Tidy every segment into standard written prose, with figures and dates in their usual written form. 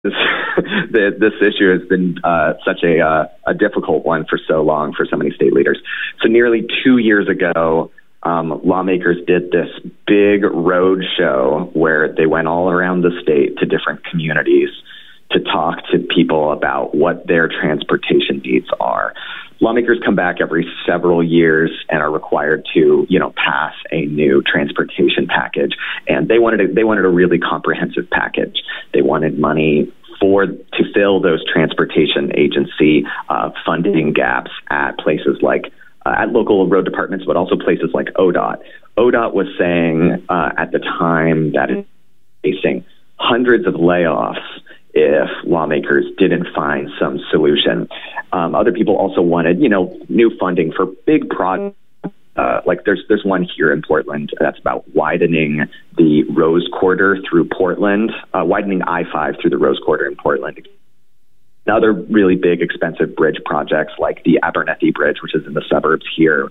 this issue has been such a difficult one for so long for so many state leaders. So nearly 2 years ago, lawmakers did this big road show where they went all around the state to different communities to talk to people about what their transportation needs are. Lawmakers come back every several years and are required to, pass a new transportation package. And they wanted a really comprehensive package. They wanted money to fill those transportation agency funding gaps at places like at local road departments, but also places like ODOT. ODOT was saying at the time that it's facing hundreds of layoffs if lawmakers didn't find some solution. Other people also wanted, new funding for big projects. Like there's one here in Portland that's about widening the Rose Quarter through Portland, widening I-5 through the Rose Quarter in Portland. Other really big, expensive bridge projects like the Abernethy Bridge, which is in the suburbs here.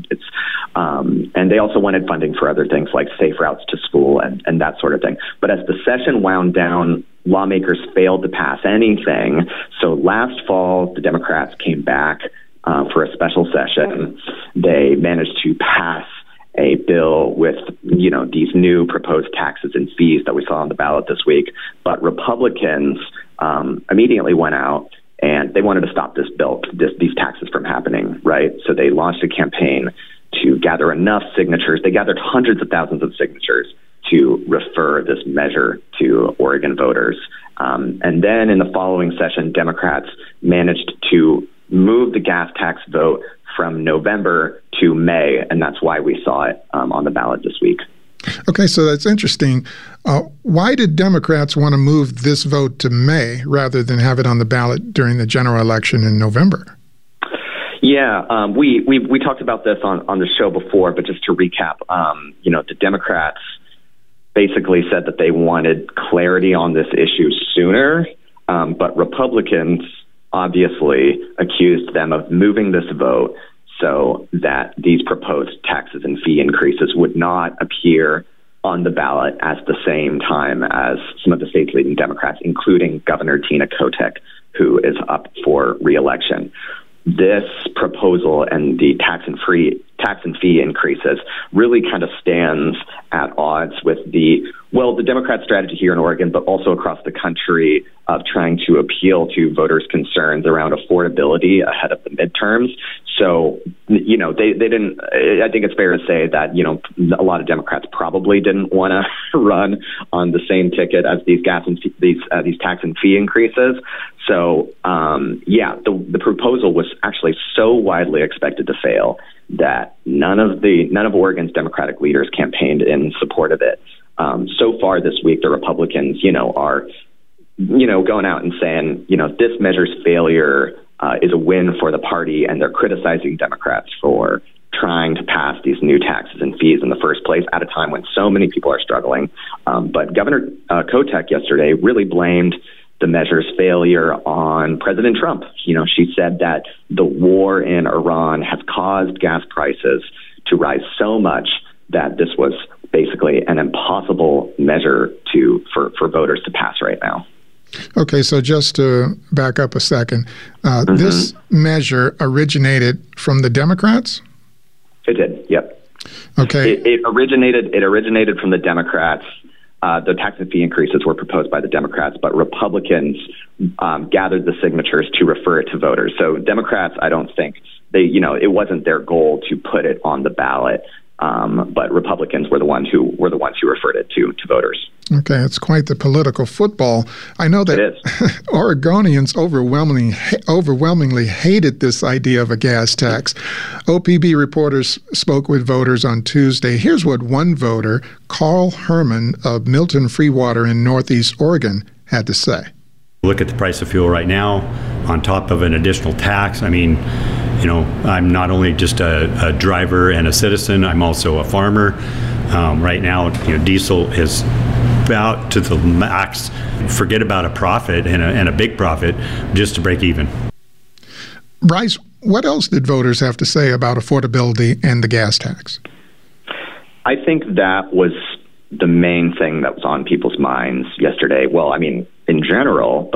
And they also wanted funding for other things like safe routes to school and that sort of thing. But as the session wound down, lawmakers failed to pass anything. So last fall, the Democrats came back for a special session. They managed to pass a bill with, these new proposed taxes and fees that we saw on the ballot this week. But Republicans immediately went out and they wanted to stop this bill, these taxes from happening, right? So they launched a campaign to gather enough signatures. They gathered hundreds of thousands of signatures to refer this measure to Oregon voters. And then in the following session, Democrats managed to move the gas tax vote from November to May, and that's why we saw it on the ballot this week. Okay, so that's interesting. Why did Democrats want to move this vote to May rather than have it on the ballot during the general election in November? Yeah, we talked about this on the show before, but just to recap, the Democrats basically said that they wanted clarity on this issue sooner, but Republicans obviously accused them of moving this vote so that these proposed taxes and fee increases would not appear on the ballot at the same time as some of the state's leading Democrats, including Governor Tina Kotek, who is up for re-election. This proposal and the tax and fee increases really kind of stands at odds with the Democrat strategy here in Oregon, but also across the country of trying to appeal to voters' concerns around affordability ahead of the midterms. So, they didn't, I think it's fair to say that, a lot of Democrats probably didn't want to run on the same ticket as these these tax and fee increases. So, the proposal was actually so widely expected to fail that none of Oregon's Democratic leaders campaigned in support of it. So far this week, the Republicans, are, going out and saying, this measure's failure is a win for the party, and they're criticizing Democrats for trying to pass these new taxes and fees in the first place at a time when so many people are struggling. But Governor Kotek yesterday really blamed the measure's failure on President Trump. She said that the war in Iran has caused gas prices to rise so much that this was basically an impossible measure for voters to pass right now. Okay, so just to back up a second, this measure originated from the Democrats? It did, yep. Okay. It originated from the Democrats. The tax and fee increases were proposed by the Democrats, but Republicans gathered the signatures to refer it to voters. So Democrats, I don't think it wasn't their goal to put it on the ballot, but Republicans were the ones who referred it to voters. Okay, it's quite the political football. I know that Oregonians overwhelmingly hated this idea of a gas tax. OPB reporters spoke with voters on Tuesday. Here's what one voter, Carl Herman of Milton Freewater in Northeast Oregon, had to say. Look at the price of fuel right now on top of an additional tax. I mean, I'm not only just a driver and a citizen, I'm also a farmer. Right now, diesel is about to the max. Forget about a profit and a big profit just to break even. Bryce, what else did voters have to say about affordability and the gas tax? I think that was the main thing that was on people's minds yesterday. Well, I mean, in general,